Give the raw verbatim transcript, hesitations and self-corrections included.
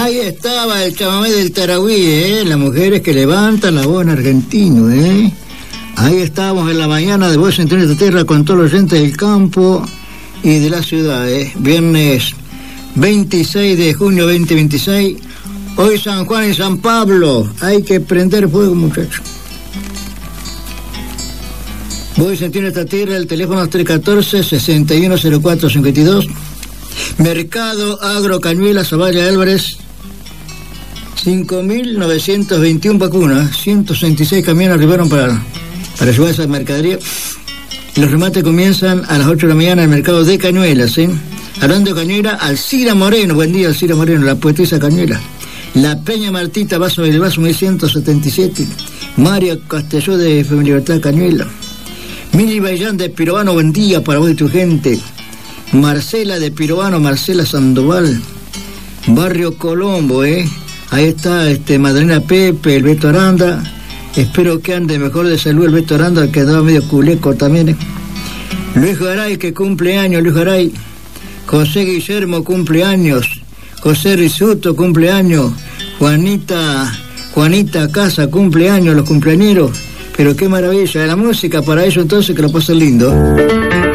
Ahí estaba el chamamé del Tarahui, ¿eh? Las mujeres que levantan la voz en argentino, ¿eh? Ahí estábamos en la mañana de Voz en esta Tierra con todos los oyentes del campo y de la ciudad, ¿eh? Viernes veintiséis de junio veinte veintiséis. Hoy San Juan y San Pablo. Hay que prender fuego, muchachos. Voy a sentir esta tierra, el teléfono es tres uno cuatro, seis uno cero cuatro cinco dos. Mercado Agro Cañuela, Zavalla Álvarez. cinco mil novecientos veintiuna vacunas. ciento sesenta y seis camiones arribaron para, para llevar esa mercadería. Los remates comienzan a las ocho de la mañana en el mercado de Cañuelas, ¿eh? Hablando de Cañuela, Alcira Moreno. Buen día, Alcira Moreno, la poetisa Cañuela. La Peña Martita, Vaso del Vaso mil ciento setenta y siete. María Castelló de Fe Libertad Cañuela. Mili Baillán de Pirobano, buen día para vos y tu gente. Marcela de Pirobano, Marcela Sandoval. Barrio Colombo, ¿eh? Ahí está este Madalena Pepe, el Beto Aranda. Espero que ande mejor de salud el Beto Aranda, que andaba medio culeco también, ¿eh? Luis Garay, que cumple años, Luis Garay. José Guillermo, cumple años. José Risuto, cumple años. Juanita, Juanita Casa, cumple años, los cumpleañeros. Pero qué maravilla, la música para ellos entonces que lo pasen lindo.